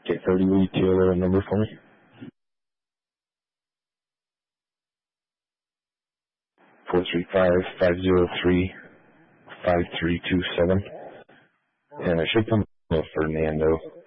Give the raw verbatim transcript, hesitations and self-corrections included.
Okay, thirty, will you tailor a number for me? Four three five five zero three five three two seven. And it should come up Fernando.